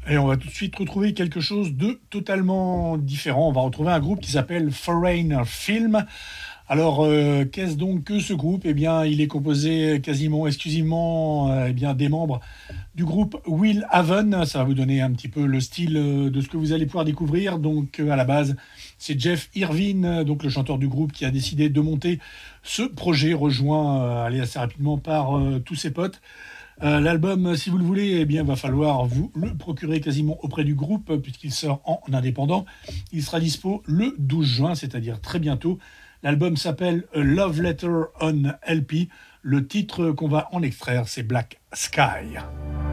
Et on va tout de suite retrouver quelque chose de totalement différent. On va retrouver un groupe qui s'appelle Foreign Film. Alors, qu'est-ce donc que ce groupe? Eh bien, il est composé quasiment exclusivement eh bien, des membres du groupe Will Haven. Ça va vous donner un petit peu le style de ce que vous allez pouvoir découvrir. Donc, à la base, c'est Jeff Irvine, donc le chanteur du groupe, qui a décidé de monter ce projet, rejoint allez, assez rapidement par tous ses potes. L'album, si vous le voulez, eh bien, va falloir vous le procurer quasiment auprès du groupe, puisqu'il sort en indépendant. Il sera dispo le 12 juin, c'est-à-dire très bientôt. L'album s'appelle A Love Letter on LP. Le titre qu'on va en extraire, c'est Black Sky.